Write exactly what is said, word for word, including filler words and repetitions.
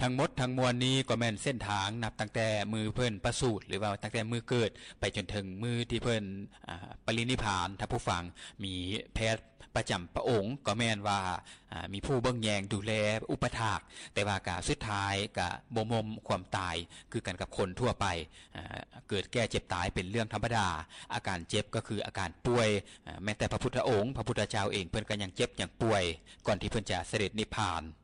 ทั้งหมดทั้งมวลนี้ก็แม่นเส้นทางนับตั้งแต่มือเพิ่นประสูติหรือว่าตั้งแต่มือเกิดไปจนถึงมือที่เพิ่นปรินิพพานถ้าผู้ฟังมีแพทย์ประจำพระองค์ก็แม่นว่ามีผู้เบิ่งแยงดูแลอุปถากแต่ว่ากะสุดท้ายกะบ่มมความตายคือกันกับคนทั่วไปเกิดแก่เจ็บตายเป็นเรื่องธรรมดาอาการเจ็บก็คืออาการป่วยแม้แต่พระพุทธองค์พระพุทธเจ้าเองเพิ่นก็ยังเจ็บยังป่วยก่อนที่เพิ่นจะเสด็จนิพพาน